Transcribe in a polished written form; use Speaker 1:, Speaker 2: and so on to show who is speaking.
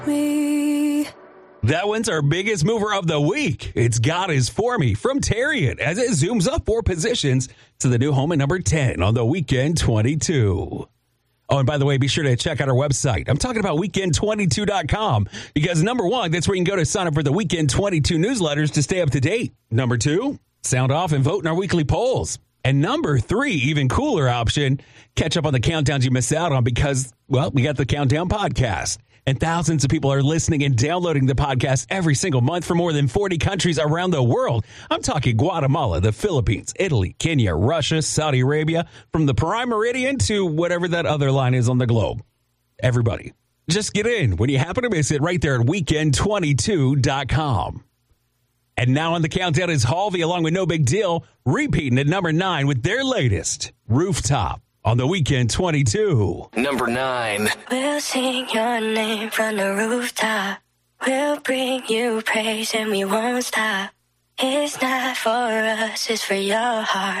Speaker 1: That one's our biggest mover of the week. It's God Is For Me from Tarian as it zooms up 4 positions to the new home at number 10 on the Weekend 22. Oh, and by the way, be sure to check out our website. I'm talking about weekend22.com because number 1, that's where you can go to sign up for the Weekend 22 newsletters to stay up to date. Number 2, sound off and vote in our weekly polls. And number 3, even cooler option, catch up on the countdowns you missed out on because, well, we got the Countdown Podcast. And thousands of people are listening and downloading the podcast every single month from more than 40 countries around the world. I'm talking Guatemala, the Philippines, Italy, Kenya, Russia, Saudi Arabia, from the Prime Meridian to whatever that other line is on the globe. Everybody, just get in when you happen to miss it right there at weekend22.com. And now on the countdown is Halvey along with No Big Deal, repeating at number 9 with their latest, Rooftop. On the Weekend 22.
Speaker 2: Number 9.
Speaker 3: We'll sing your name from the rooftop. We'll bring you praise and we won't stop. It's not for us, it's for your heart.